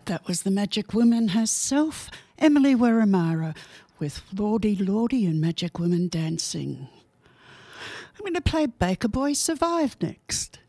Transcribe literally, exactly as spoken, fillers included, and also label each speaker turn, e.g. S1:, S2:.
S1: That was the Magic Woman herself, Emily Waramara, with Lordy Lordy and Magic Woman Dancing. I'm going to play Baker Boy Survive next.